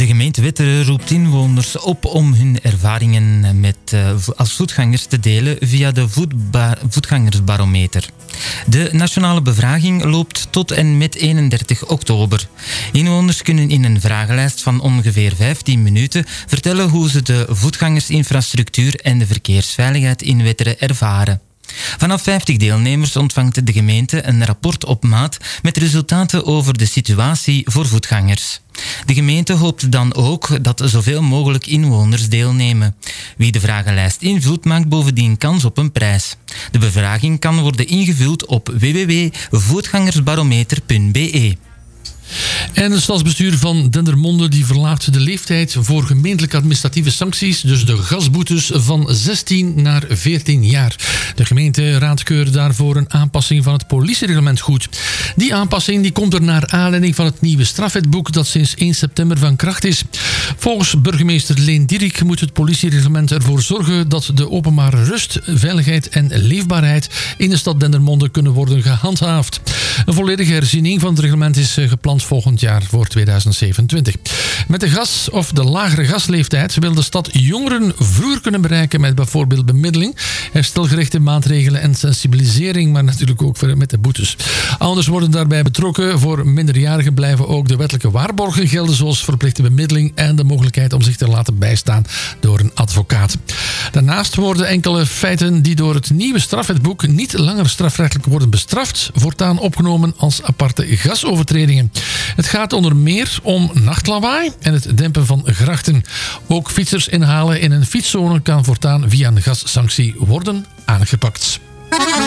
De gemeente Wetteren roept inwoners op om hun ervaringen als voetgangers te delen via de voetgangersbarometer. De nationale bevraging loopt tot en met 31 oktober. Inwoners kunnen in een vragenlijst van ongeveer 15 minuten vertellen hoe ze de voetgangersinfrastructuur en de verkeersveiligheid in Wetteren ervaren. Vanaf 50 deelnemers ontvangt de gemeente een rapport op maat met resultaten over de situatie voor voetgangers. De gemeente hoopt dan ook dat zoveel mogelijk inwoners deelnemen. Wie de vragenlijst invult, maakt bovendien kans op een prijs. De bevraging kan worden ingevuld op www.voetgangersbarometer.be. En het stadsbestuur van Dendermonde die verlaagt de leeftijd voor gemeentelijke administratieve sancties, dus de gasboetes, van 16 naar 14 jaar. De gemeenteraad keurde daarvoor een aanpassing van het politiereglement goed. Die aanpassing die komt er naar aanleiding van het nieuwe strafwetboek dat sinds 1 september van kracht is. Volgens burgemeester Leen Dierik moet het politiereglement ervoor zorgen dat de openbare rust, veiligheid en leefbaarheid in de stad Dendermonde kunnen worden gehandhaafd. Een volledige herziening van het reglement is gepland volgend jaar voor 2027. Met de gas- of de lagere gasleeftijd wil de stad jongeren vroeger kunnen bereiken met bijvoorbeeld bemiddeling, herstelgerichte maatregelen en sensibilisering, maar natuurlijk ook met de boetes. Ouders worden daarbij betrokken. Voor minderjarigen blijven ook de wettelijke waarborgen gelden, zoals verplichte bemiddeling en de mogelijkheid om zich te laten bijstaan door een advocaat. Daarnaast worden enkele feiten die door het nieuwe strafwetboek niet langer strafrechtelijk worden bestraft, voortaan opgenomen als aparte gasovertredingen. Het gaat onder meer om nachtlawaai en het dempen van grachten. Ook fietsers inhalen in een fietszone kan voortaan via een gassanctie worden aangepakt.